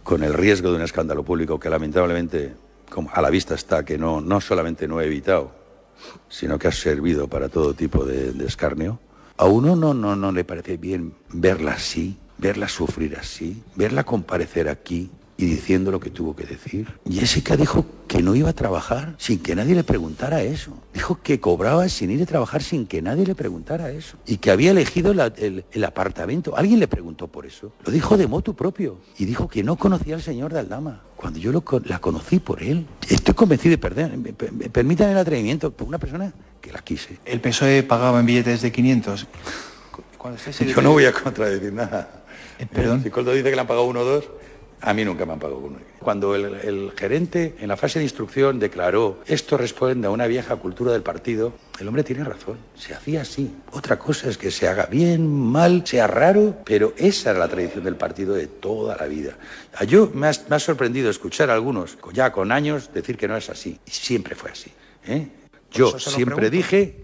con el riesgo de un escándalo público que lamentablemente, como a la vista está, que no solamente no he evitado, sino que ha servido para todo tipo de escarnio, a uno no le parece bien verla así, verla sufrir así, verla comparecer aquí y diciendo lo que tuvo que decir. Jessica dijo que no iba a trabajar sin que nadie le preguntara eso. Dijo que cobraba sin ir a trabajar sin que nadie le preguntara eso. Y que había elegido el apartamento. Alguien le preguntó por eso. Lo dijo de motu propio. Y dijo que no conocía al señor de Aldama, cuando yo la conocí por él. Estoy convencido de perder. Permítanme el atrevimiento por una persona que la quise. El PSOE pagaba en billetes de 500. Yo no voy a contradecir nada. ¿Perdón? Si Coldo dice que le han pagado 1 o 2... A mí nunca me han pagado uno. Cuando el gerente en la fase de instrucción declaró esto responde a una vieja cultura del partido, el hombre tiene razón, se hacía así. Otra cosa es que se haga bien, mal, sea raro, pero esa era la tradición del partido de toda la vida. Me ha sorprendido escuchar a algunos, ya con años, decir que no es así. Y siempre fue así. Yo siempre dije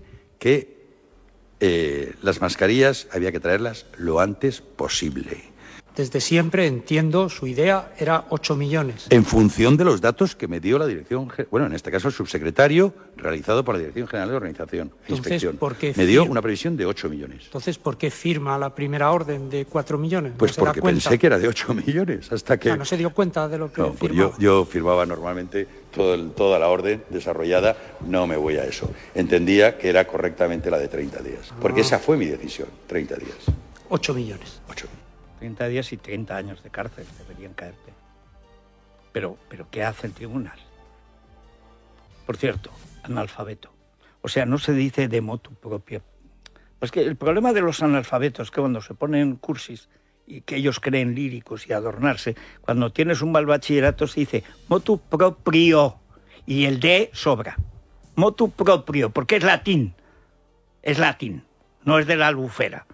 que las mascarillas había que traerlas lo antes posible. Desde siempre, entiendo, su idea era 8 millones. En función de los datos que me dio la dirección, bueno, en este caso el subsecretario, realizado por la Dirección General de Organización e Inspección. Me dio una previsión de 8 millones. Entonces, ¿por qué firma la primera orden de 4 millones? Pues porque pensé que era de 8 millones, hasta que... ¿No se dio cuenta de lo que firmaba? Pues yo firmaba normalmente toda la orden desarrollada, no me voy a eso. Entendía que era correctamente la de 30 días, porque esa fue mi decisión, 30 días. 8 millones. 8 millones. 30 días y 30 años de cárcel deberían caerte. Pero ¿qué hace el tribunal? Por cierto, analfabeto. O sea, no se dice de motu propio. Pues que el problema de los analfabetos es que cuando se ponen cursis y que ellos creen líricos y adornarse, cuando tienes un mal bachillerato se dice motu proprio y el de sobra. Motu proprio, porque es latín. Es latín, no es de la albufera.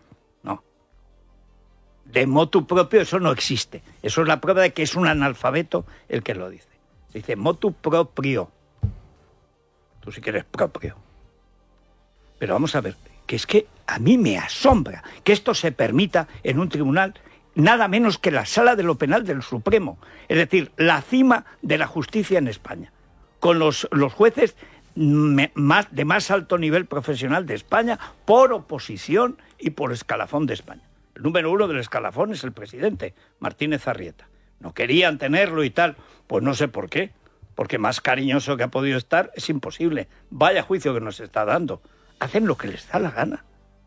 De motu propio eso no existe. Eso es la prueba de que es un analfabeto el que lo dice. Se dice motu proprio. Tú sí que eres propio. Pero vamos a ver, que es que a mí me asombra que esto se permita en un tribunal nada menos que la Sala de lo Penal del Supremo. Es decir, la cima de la justicia en España. Con los jueces de más alto nivel profesional de España, por oposición y por escalafón de España. El número 1 del escalafón es el presidente, Martínez Arrieta. No querían tenerlo y tal. Pues no sé por qué. Porque más cariñoso que ha podido estar es imposible. Vaya juicio que nos está dando. Hacen lo que les da la gana.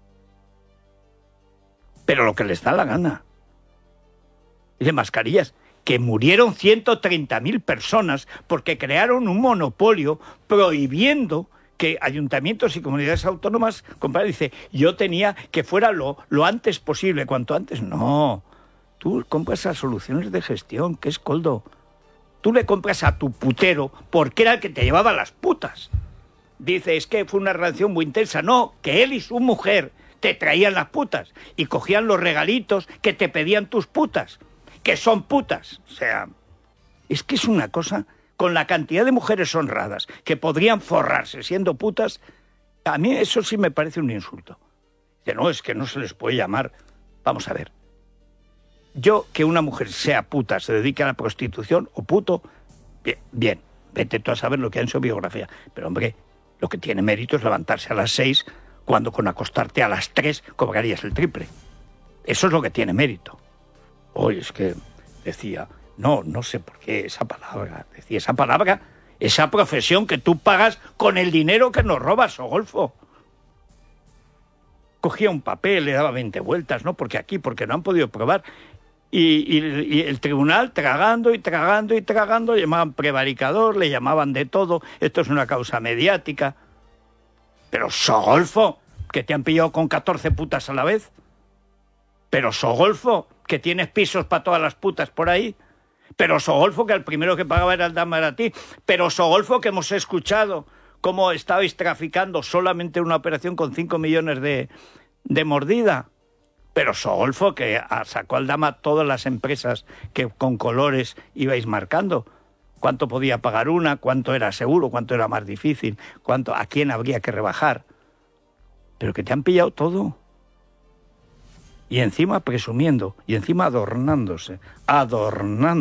Pero lo que les da la gana. Y de mascarillas, que murieron 130.000 personas porque crearon un monopolio prohibiendo que ayuntamientos y comunidades autónomas compraran. Dice, yo tenía que fuera lo antes posible, cuanto antes. No, tú compras a soluciones de gestión, que es Coldo. Tú le compras a tu putero porque era el que te llevaba las putas. Dice, es que fue una relación muy intensa. No, que él y su mujer te traían las putas y cogían los regalitos que te pedían tus putas, que son putas. O sea, es que es una cosa... Con la cantidad de mujeres honradas que podrían forrarse siendo putas, a mí eso sí me parece un insulto. Dice, no, es que no se les puede llamar. Vamos a ver. Yo, que una mujer sea puta, se dedique a la prostitución o puto, bien, vete tú a saber lo que hay en su biografía. Pero, hombre, lo que tiene mérito es levantarse a las 6, cuando con acostarte a las 3 cobrarías el triple. Eso es lo que tiene mérito. Hoy es que decía... No sé por qué esa palabra. Decía, esa palabra, esa profesión que tú pagas con el dinero que nos robas, Sogolfo. Cogía un papel, le daba 20 vueltas, ¿no? Porque no han podido probar. Y el tribunal tragando, le llamaban prevaricador, le llamaban de todo. Esto es una causa mediática. Pero Sogolfo, que te han pillado con 14 putas a la vez. Pero Sogolfo, que tienes pisos para todas las putas por ahí. Pero Sogolfo, que el primero que pagaba era Aldama, era a ti. Pero Sogolfo, que hemos escuchado cómo estabais traficando solamente una operación con 5 millones de mordida. Pero Sogolfo, que sacó Aldama todas las empresas que con colores ibais marcando. ¿Cuánto podía pagar una? ¿Cuánto era seguro? ¿Cuánto era más difícil? ¿A quién habría que rebajar? Pero que te han pillado todo. Y encima presumiendo, y encima adornándose.